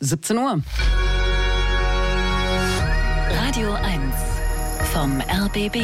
17 Uhr. Radio 1 vom RBB.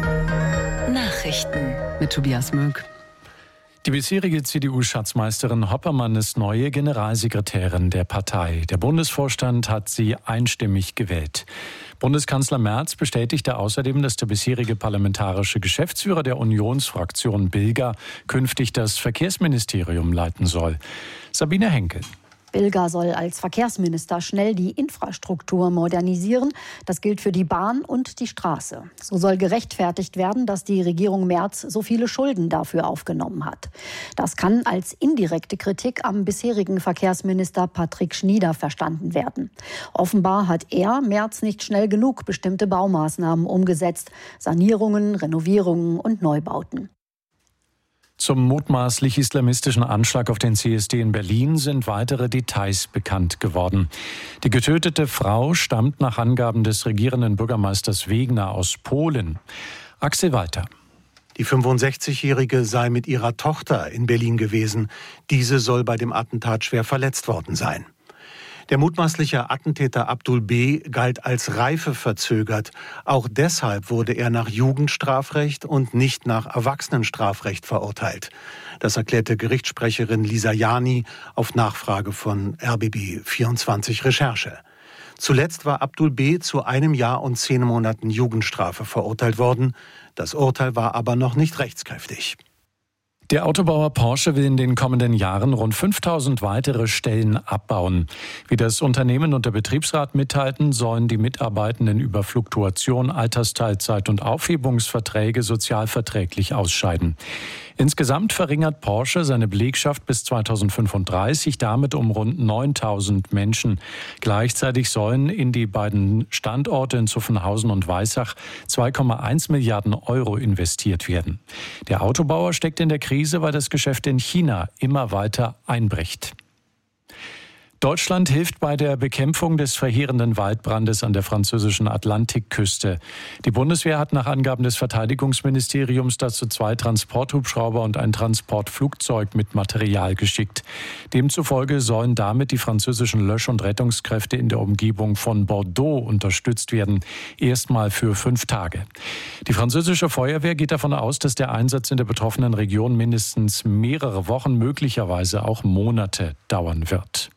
Nachrichten Mit Tobias Möck. Die bisherige CDU-Schatzmeisterin Hoppermann ist neue Generalsekretärin der Partei. Der Bundesvorstand hat sie einstimmig gewählt. Bundeskanzler Merz bestätigte außerdem, dass der bisherige parlamentarische Geschäftsführer der Unionsfraktion Bilger künftig das Verkehrsministerium leiten soll. Sabine Henkel. Bilger soll als Verkehrsminister schnell die Infrastruktur modernisieren. Das gilt für die Bahn und die Straße. So soll gerechtfertigt werden, dass die Regierung Merz so viele Schulden dafür aufgenommen hat. Das kann als indirekte Kritik am bisherigen Verkehrsminister Patrick Schnieder verstanden werden. Offenbar hat er, Merz, nicht schnell genug bestimmte Baumaßnahmen umgesetzt. Sanierungen, Renovierungen und Neubauten. Zum mutmaßlich islamistischen Anschlag auf den CSD in Berlin sind weitere Details bekannt geworden. Die getötete Frau stammt nach Angaben des regierenden Bürgermeisters Wegner aus Polen. Axel Walter. Die 65-Jährige sei mit ihrer Tochter in Berlin gewesen. Diese soll bei dem Attentat schwer verletzt worden sein. Der mutmaßliche Attentäter Abdul B. galt als reifeverzögert. Auch deshalb wurde er nach Jugendstrafrecht und nicht nach Erwachsenenstrafrecht verurteilt. Das erklärte Gerichtssprecherin Lisa Jani auf Nachfrage von RBB24 Recherche. Zuletzt war Abdul B. zu 1 Jahr und 10 Monaten Jugendstrafe verurteilt worden. Das Urteil war aber noch nicht rechtskräftig. Der Autobauer Porsche will in den kommenden Jahren rund 5000 weitere Stellen abbauen. Wie das Unternehmen und der Betriebsrat mitteilten, sollen die Mitarbeitenden über Fluktuation, Altersteilzeit und Aufhebungsverträge sozialverträglich ausscheiden. Insgesamt verringert Porsche seine Belegschaft bis 2035 damit um rund 9000 Menschen. Gleichzeitig sollen in die beiden Standorte in Zuffenhausen und Weissach 2,1 Milliarden Euro investiert werden. Der Autobauer steckt in der Krise, weil das Geschäft in China immer weiter einbricht. Deutschland hilft bei der Bekämpfung des verheerenden Waldbrandes an der französischen Atlantikküste. Die Bundeswehr hat nach Angaben des Verteidigungsministeriums dazu 2 Transporthubschrauber und ein Transportflugzeug mit Material geschickt. Demzufolge sollen damit die französischen Lösch- und Rettungskräfte in der Umgebung von Bordeaux unterstützt werden, erstmal für 5 Tage. Die französische Feuerwehr geht davon aus, dass der Einsatz in der betroffenen Region mindestens mehrere Wochen, möglicherweise auch Monate dauern wird.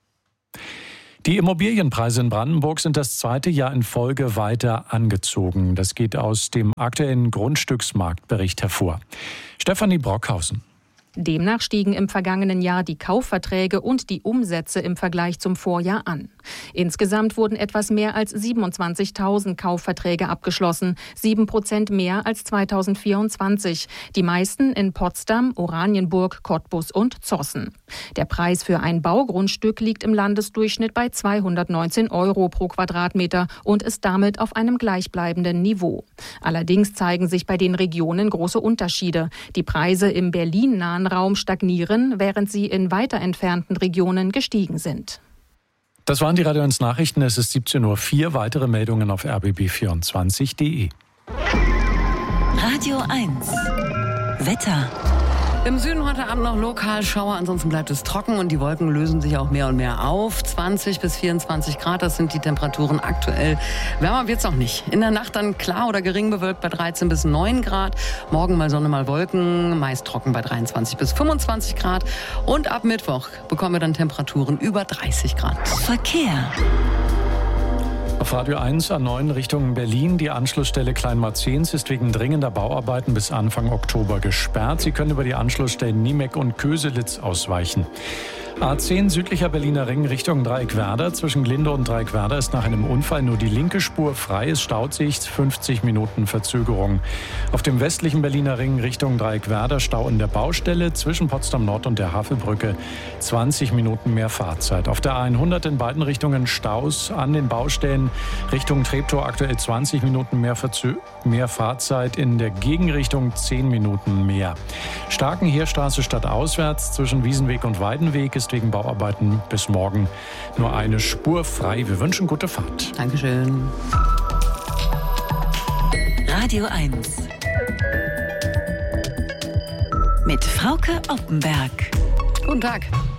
Die Immobilienpreise in Brandenburg sind das 2. Jahr in Folge weiter angezogen. Das geht aus dem aktuellen Grundstücksmarktbericht hervor. Stefanie Brockhausen. Demnach stiegen im vergangenen Jahr die Kaufverträge und die Umsätze im Vergleich zum Vorjahr an. Insgesamt wurden etwas mehr als 27.000 Kaufverträge abgeschlossen, 7% mehr als 2024. Die meisten in Potsdam, Oranienburg, Cottbus und Zossen. Der Preis für ein Baugrundstück liegt im Landesdurchschnitt bei 219 Euro pro Quadratmeter und ist damit auf einem gleichbleibenden Niveau. Allerdings zeigen sich bei den Regionen große Unterschiede. Die Preise im Berlin-nahen Raum stagnieren, während sie in weiter entfernten Regionen gestiegen sind. Das waren die Radio 1 Nachrichten. Es ist 17.04 Uhr. Weitere Meldungen auf rbb24.de. Radio 1 Wetter. Im Süden heute Abend noch lokal Schauer, ansonsten bleibt es trocken und die Wolken lösen sich auch mehr und mehr auf. 20 bis 24 Grad, das sind die Temperaturen aktuell. Wärmer wird's noch nicht. In der Nacht dann klar oder gering bewölkt bei 13 bis 9 Grad. Morgen mal Sonne, mal Wolken, meist trocken bei 23 bis 25 Grad. Und ab Mittwoch bekommen wir dann Temperaturen über 30 Grad. Verkehr. Auf Radio 1 A9 Richtung Berlin. Die Anschlussstelle Kleinmarzens ist wegen dringender Bauarbeiten bis Anfang Oktober gesperrt. Sie können über die Anschlussstellen Niemek und Köselitz ausweichen. A10 südlicher Berliner Ring Richtung Dreieckwerder. Zwischen Glinde und Dreieckwerder ist nach einem Unfall nur die linke Spur frei. Es staut sich, 50 Minuten Verzögerung. Auf dem westlichen Berliner Ring Richtung Dreieckwerder Stau in der Baustelle. Zwischen Potsdam Nord und der Havelbrücke 20 Minuten mehr Fahrzeit. Auf der A100 in beiden Richtungen Staus an den Baustellen. Richtung Treptow aktuell 20 Minuten mehr Fahrzeit. In der Gegenrichtung 10 Minuten mehr. Starkenheerstraße stadtauswärts zwischen Wiesenweg und Weidenweg ist wegen Bauarbeiten bis morgen nur eine Spur frei. Wir wünschen gute Fahrt. Dankeschön. Radio 1 mit Frauke Oppenberg. Guten Tag.